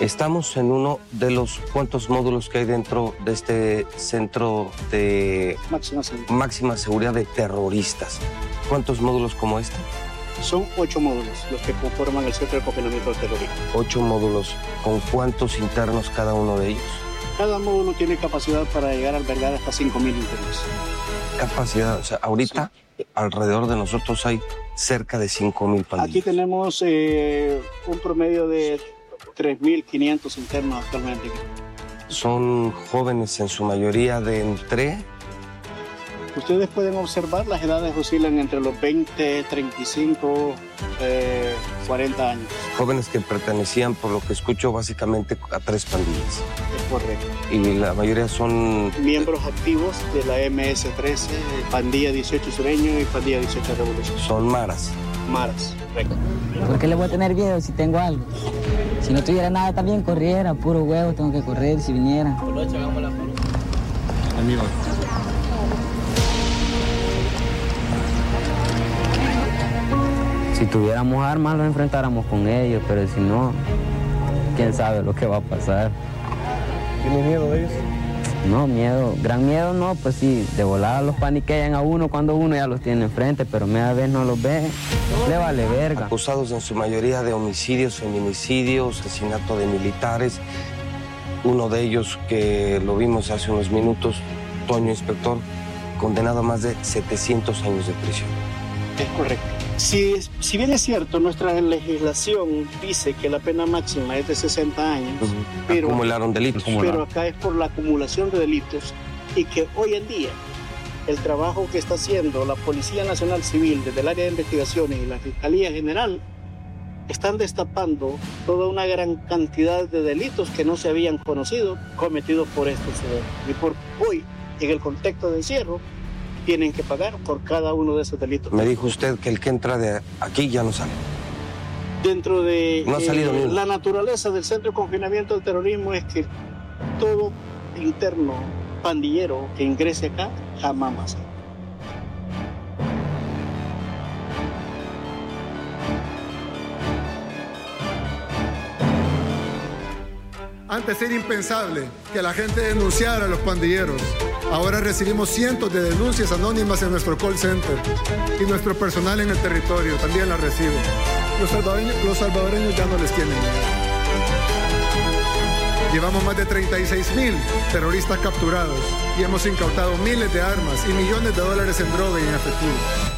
Estamos en uno de los cuantos módulos que hay dentro de este centro de máxima seguridad de terroristas. ¿Cuántos módulos como este? Son 8 módulos los que conforman el centro de confinamiento del terrorismo. 8 módulos. ¿Con cuántos internos cada uno de ellos? Cada módulo tiene capacidad para llegar a albergar hasta 5.000 internos. Capacidad, o sea, ahorita sí. Alrededor de nosotros hay cerca de 5.000 pandilleros. Aquí tenemos un promedio de 3.500 internos actualmente. Son jóvenes en su mayoría de entre... Ustedes pueden observar, las edades oscilan entre los 20, 35, 40 años. Jóvenes que pertenecían, por lo que escucho, básicamente a 3 pandillas. Es correcto. Y la mayoría son... miembros activos de la MS-13, Pandilla 18 Sureño y Pandilla 18 Revolución. Son maras. Maras, correcto. ¿Por qué le voy a tener miedo si tengo algo? Si no tuviera nada también corriera, puro huevo, tengo que correr si viniera. Amigo. Si tuviéramos armas, los enfrentáramos con ellos, pero si no, quién sabe lo que va a pasar. ¿Tienes miedo de ellos? No, miedo, gran miedo no, pues sí, de volada los paniquean a uno cuando uno ya los tiene enfrente, pero media vez no los ve, le vale verga. Acusados en su mayoría de homicidios, feminicidios, asesinato de militares. Uno de ellos, que lo vimos hace unos minutos, Toño Inspector, condenado a más de 700 años de prisión. Es correcto. Si bien es cierto, nuestra legislación dice que la pena máxima es de 60 años, pero acumularon delitos. Pero acá es por la acumulación de delitos y que hoy en día el trabajo que está haciendo la Policía Nacional Civil desde el área de investigaciones y la Fiscalía General están destapando toda una gran cantidad de delitos que no se habían conocido cometidos por estos ciudadanos. Y por hoy, en el contexto de encierro, tienen que pagar por cada uno de esos delitos. Me dijo usted que el que entra de aquí ya no sale. Dentro de no ha salido ni uno. La naturaleza del centro de confinamiento del terrorismo es que todo interno pandillero que ingrese acá jamás más. Antes era impensable que la gente denunciara a los pandilleros. Ahora recibimos cientos de denuncias anónimas en nuestro call center y nuestro personal en el territorio también las recibe. Los salvadoreños ya no les tienen miedo. Llevamos más de 36.000 terroristas capturados y hemos incautado miles de armas y millones de dólares en droga y en efectivo.